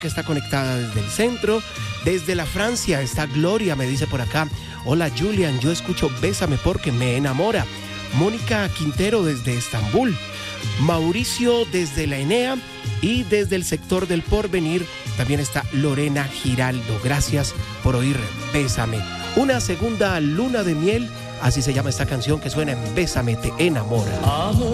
que está conectada desde el centro. Desde la Francia está Gloria, me dice por acá. Hola Julian, yo escucho Bésame porque me enamora. Mónica Quintero desde Estambul. Mauricio desde la Enea y desde el sector del Porvenir también está Lorena Giraldo. Gracias por oír Bésame. Una segunda luna de miel, así se llama esta canción que suena en Bésame te enamora.